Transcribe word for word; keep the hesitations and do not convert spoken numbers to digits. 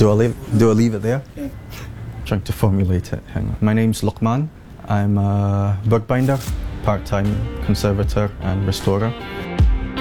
Do I leave, do I leave it there? Yeah. Trying to formulate it. Hang on. My name's Luqman. I'm a bookbinder, part-time conservator and restorer.